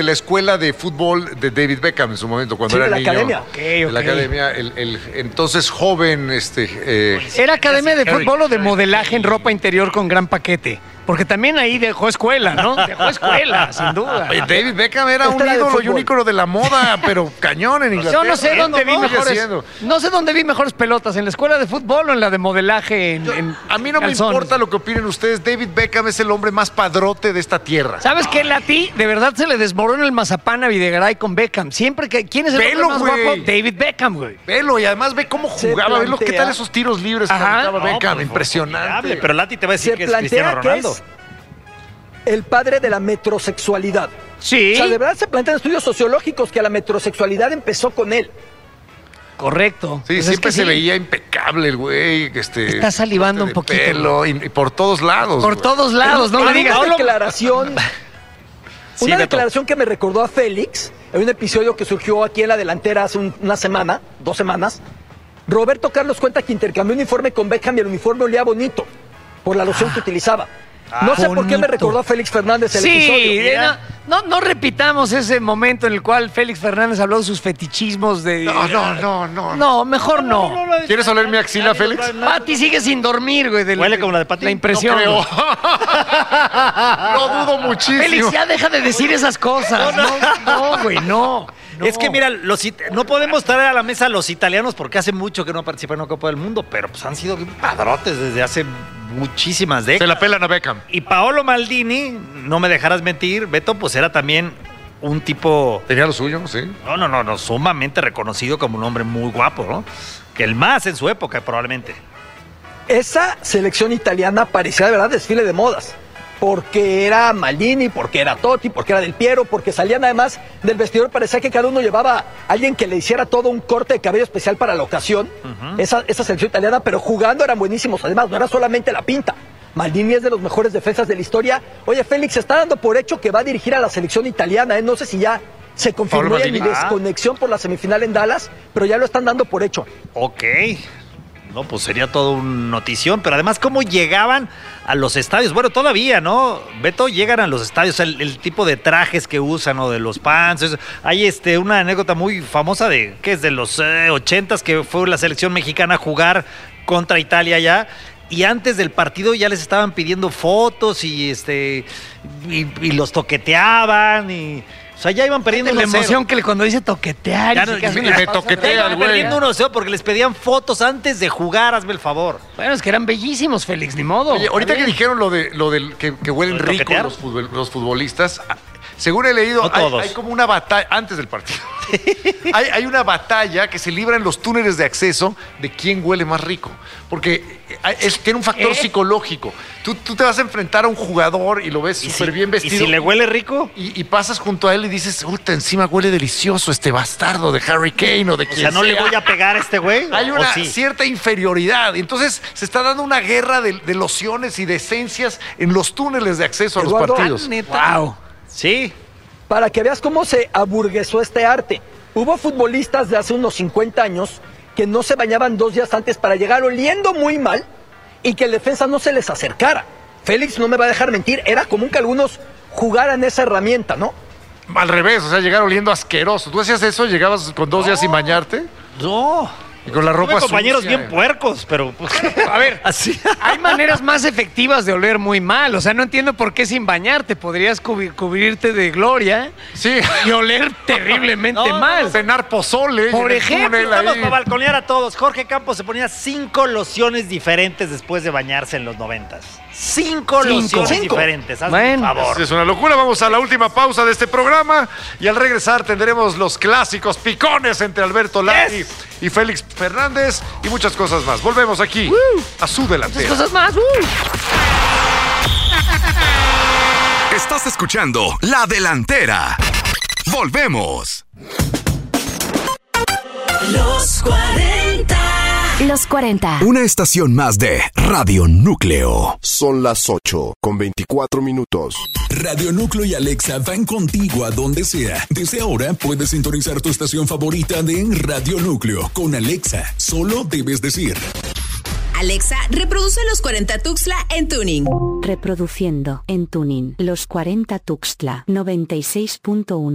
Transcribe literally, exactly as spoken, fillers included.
la escuela de fútbol de David Beckham en su momento, cuando Sí, era de la niño. academia. Okay, De la ok. academia, el, el entonces joven, este... eh, ¿Era academia de Harry- fútbol o de modelaje en ropa interior con gran paquete? Porque también ahí dejó escuela, ¿no? Dejó escuela, sin duda. Oye, David Beckham era Este un era de ídolo y un fútbol. ícono de la moda, pero cañón en Inglaterra. Yo no sé dónde vi Sigue mejores. siendo. No sé dónde vi mejores pelotas, en la escuela de fútbol o en la de modelaje en, en A mí no me calzones. importa lo que opinen ustedes. David Beckham es el hombre más padrote de esta tierra. ¿Sabes qué, Lati? De verdad se le desmorona el mazapán a Videgaray con Beckham. Siempre que. ¿Quién es el Velo, hombre más güey. guapo? David Beckham, güey. Velo, y además ve cómo Se jugaba. Ve lo, ¿qué plantea- tal esos tiros libres que Ajá. aventaba No, Beckham? pues, Impresionante. formidable, Pero Lati te va a decir Se que es Cristiano plantea que Ronaldo. es el padre de la metrosexualidad. Sí. O sea, de verdad se plantean estudios sociológicos que la metrosexualidad empezó con él. Correcto. Sí, Pues es siempre que se sí. veía impecable el güey. Este, Está salivando corte un poquito, de pelo, y, y por todos lados. Por güey. todos lados, no En me digas. una declaración, Sí, una Beto. declaración que me recordó a Félix, en un episodio que surgió aquí en la delantera hace un- una semana, dos semanas. Roberto Carlos cuenta que intercambió un uniforme con Beckham y el uniforme olía bonito por la loción que utilizaba. No sé por qué me bonito. recordó a Félix Fernández el Sí, episodio. eh, no, no, no repitamos ese momento en el cual Félix Fernández habló de sus fetichismos de. No, no, no, no. No, mejor no. ¿Quieres oler mi axila, Félix? Pati sigue sin dormir, güey. del- Huele como la de Pati. La impresión. No creo. güey. Lo dudo muchísimo. Félix, ya deja de decir esas cosas. No, no, güey, no. no. Es que mira, los it- no podemos traer a la mesa a los italianos porque hace mucho que no participan en una Copa del Mundo, pero pues han sido bien padrotes desde hace muchísimas Se décadas. la pelan a Beckham. Y Paolo Maldini, no me dejarás mentir, Beto, pues era también un tipo, Tenía lo suyo, sí. no, no, no, no, sumamente reconocido como un hombre muy guapo, ¿no? Que el más en su época probablemente. Esa selección italiana parecía de verdad desfile de modas. Porque era Maldini, porque era Totti, porque era Del Piero, porque salían además del vestidor, parecía que cada uno llevaba a alguien que le hiciera todo un corte de cabello especial para la ocasión. esa, esa selección italiana, pero jugando eran buenísimos. Además, no era solamente la pinta. Maldini es de los mejores defensas de la historia. Oye, Félix, se está dando por hecho que va a dirigir a la selección italiana. ¿eh? No sé si ya se confirmó Pablo ya mi Maldini. desconexión por la semifinal en Dallas, pero ya lo están dando por hecho. Ok. No, pues sería todo un notición, pero además cómo llegaban a los estadios. Bueno, todavía, ¿no? Beto, llegan a los estadios, el, el tipo de trajes que usan o de los pants. eso. Hay este, una anécdota muy famosa de, que es de los eh, ochentas, que fue la selección mexicana a jugar contra Italia ya. Y antes del partido ya les estaban pidiendo fotos y este y, y los toqueteaban y... O sea, ya iban perdiendo la uno cero. emoción que le, cuando dice toquetear. Ya y se no- que hace y una me pausa. toquetea Ya iban el güey. perdiendo uno cero porque les pedían fotos antes de jugar, hazme el favor. Bueno, es que eran bellísimos, Félix, ni modo. Oye, ahorita Está que bien. dijeron lo de lo del que, que huelen ¿Lo de rico toquetear? los, futbol- los futbolistas, ah, según he leído, No hay, todos. hay como una batalla antes del partido. hay, hay una batalla que se libra en los túneles de acceso de quién huele más rico. Porque hay- es- tiene un factor ¿Eh? psicológico. Tú, tú te vas a enfrentar a un jugador y lo ves Y súper si- bien vestido. Y si le huele rico, Y, y pasas junto a él y dices, puta, encima huele delicioso este bastardo de Harry Kane o de o quien sea, no le sea". voy a pegar a este güey. Hay ¿O una sí? cierta inferioridad. Y entonces se está dando una guerra de, de lociones y de esencias en los túneles de acceso a los Eduardo, partidos. Wow. Sí. Para que veas cómo se aburguesó este arte. Hubo futbolistas de hace unos cincuenta años que no se bañaban dos días antes para llegar oliendo muy mal y que el defensa no se les acercara. Félix no me va a dejar mentir, era común que algunos jugaran esa herramienta, ¿no? Al revés, o sea, llegar oliendo asqueroso. ¿Tú hacías eso? ¿Llegabas con dos días sin bañarte? No. Y con la ropa Tuve compañeros sucia. bien puercos, pero pues, A ver, así. hay maneras más efectivas de oler muy mal. O sea, no entiendo por qué sin bañarte podrías cubi- cubrirte de gloria Sí. y oler terriblemente No, no, mal. Cenar pozole. Por en el ejemplo, túnel Vamos ahí. para balconear a todos. Jorge Campos se ponía cinco lociones diferentes después de bañarse en los noventas. Cinco, Cinco. lociones Cinco. diferentes. Hazme Bueno. un favor. Es una locura. Vamos a la última pausa de este programa y al regresar tendremos los clásicos picones entre Alberto Lati Yes. y Félix Fernández y muchas cosas más. Volvemos aquí a su Muchas delantera. cosas más. uh. Estás escuchando La Delantera. Volvemos. Los cuarenta. Los cuarenta. Una estación más de Radio Núcleo. Son las ocho con veinticuatro minutos. Radio Núcleo y Alexa van contigo a donde sea. Desde ahora puedes sintonizar tu estación favorita de Radio Núcleo con Alexa. Solo debes decir: Alexa, reproduce los cuarenta Tuxtla en tuning. Reproduciendo en tuning. Los cuarenta Tuxtla noventa y seis punto uno.